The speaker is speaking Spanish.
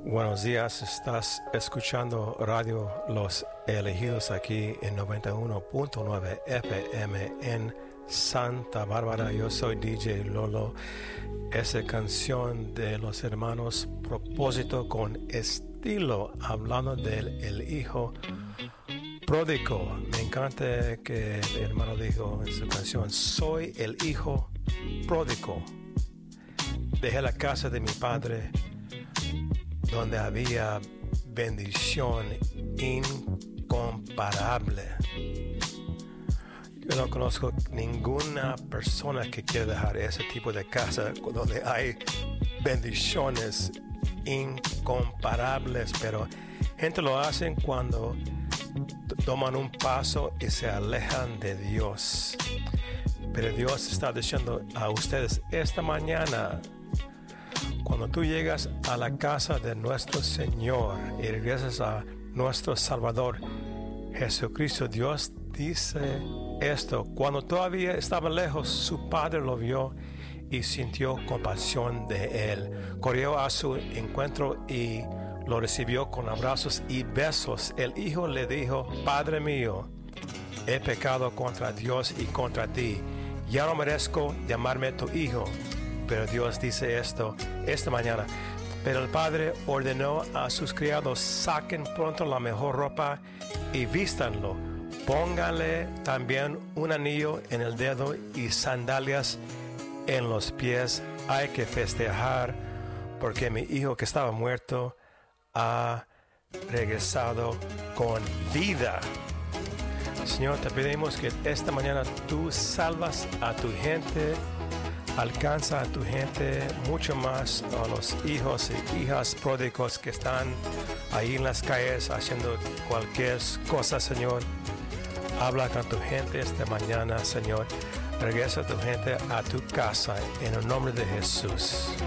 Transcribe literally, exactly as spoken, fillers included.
Buenos días, estás escuchando Radio Los Elegidos aquí en noventa y uno punto nueve F M en Santa Bárbara. Yo soy D J Lolo. Esa canción de los hermanos Propósito con Estilo, hablando del el hijo pródigo. Me encanta que el hermano dijo en su canción: soy el hijo pródigo. Dejé la casa de mi padre, donde había bendición incomparable. Yo no conozco ninguna persona que quiera dejar ese tipo de casa donde hay bendiciones incomparables, pero gente lo hacen cuando toman un paso y se alejan de Dios. Pero Dios está diciendo a ustedes esta mañana: cuando tú llegas a la casa de nuestro Señor y regresas a nuestro Salvador Jesucristo, Dios dice esto: cuando todavía estaba lejos, su padre lo vio y sintió compasión de él. Corrió a su encuentro y lo recibió con abrazos y besos. El hijo le dijo: Padre mío, he pecado contra Dios y contra ti. Ya no merezco llamarme tu hijo. Pero Dios dice esto esta mañana: pero el padre ordenó a sus criados: saquen pronto la mejor ropa y vístanlo. Pónganle también un anillo en el dedo y sandalias en los pies. Hay que festejar, porque mi hijo que estaba muerto ha regresado con vida. Señor, te pedimos que esta mañana tú salvas a tu gente. Alcanza a tu gente, mucho más a los hijos y hijas pródigos que están ahí en las calles haciendo cualquier cosa, Señor. Habla con tu gente esta mañana, Señor. Regresa a tu gente a tu casa en el nombre de Jesús.